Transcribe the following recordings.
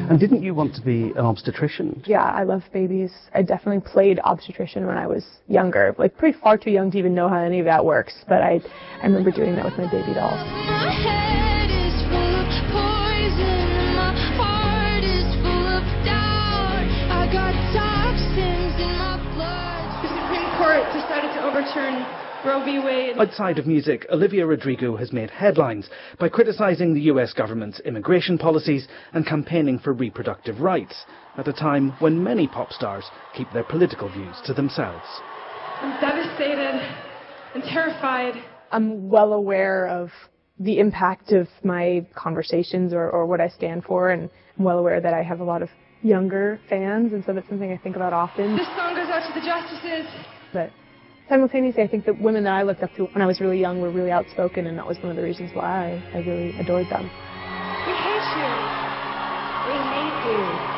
And didn't you want to be an obstetrician? Yeah, I love babies. I definitely played obstetrician when I was younger, like pretty far too young to even know how any of that works, but I remember doing that with my baby dolls. My head is full of poison, my heart is full of doubt. I got toxins in my blood. The Supreme Court decided to overturn Roe v. Wade. Outside of music, Olivia Rodrigo has made headlines by criticising the US government's immigration policies and campaigning for reproductive rights, at a time when many pop stars keep their political views to themselves. I'm devastated and terrified. I'm well aware of the impact of my conversations or what I stand for, and I'm well aware that I have a lot of younger fans, and so that's something I think about often. This song goes out to the justices. But simultaneously, I think that women that I looked up to when I was really young were really outspoken, and that was one of the reasons why I really adored them. We hate you. We hate you.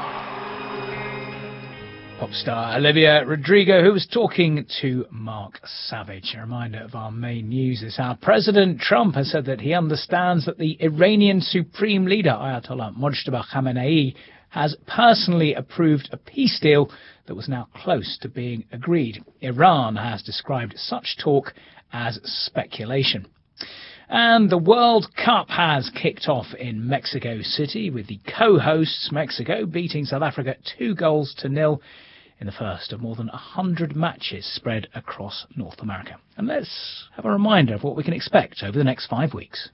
Pop star Olivia Rodrigo, who was talking to Mark Savage. A reminder of our main news is how President Trump has said that he understands that the Iranian Supreme Leader, Ayatollah Mojtaba Khamenei, has personally approved a peace deal that was now close to being agreed. Iran has described such talk as speculation. And the World Cup has kicked off in Mexico City, with the co-hosts Mexico beating South Africa 2-0 in the first of more than 100 matches spread across North America. And let's have a reminder of what we can expect over the next 5 weeks.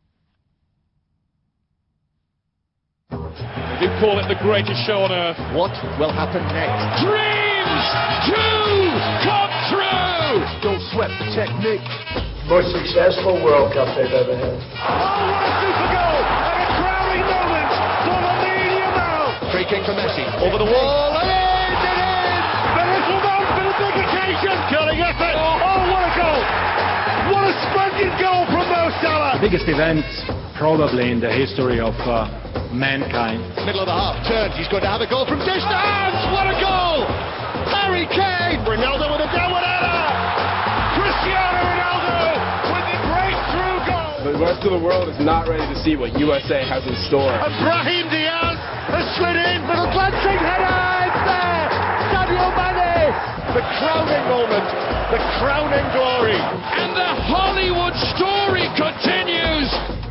They do call it the greatest show on earth. What will happen next? Dreams to come true! Don't sweat the technique. Most successful World Cup they've ever had. Oh, what a super goal! And a crowning moment for Lamine Yamal! Free kick for Messi. Over the wall. And it is! The little man for the big occasion! Curling effort! Oh, what a goal! What a splendid goal from Mo Salah! The biggest event probably in the history of mankind. Middle of the half, turns, he's going to have a goal from distance! What a goal! Harry Kane! Ronaldo with a downward header! Cristiano Ronaldo with the breakthrough goal! The rest of the world is not ready to see what USA has in store. And Brahim Diaz has slid in, but a glancing header! It's there! Sadio Mane! The crowning moment, the crowning glory. And the Hollywood story continues!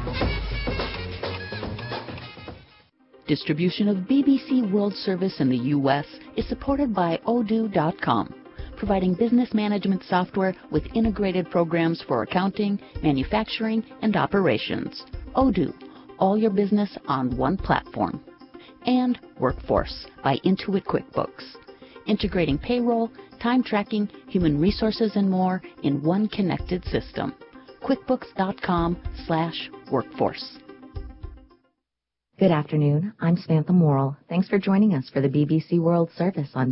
Distribution of BBC World Service in the U.S. is supported by Odoo.com, providing business management software with integrated programs for accounting, manufacturing, and operations. Odoo, all your business on one platform. And Workforce by Intuit QuickBooks, integrating payroll, time tracking, human resources, and more in one connected system. QuickBooks.com/workforce. Good afternoon. I'm Samantha Morrill. Thanks for joining us for the BBC World Service on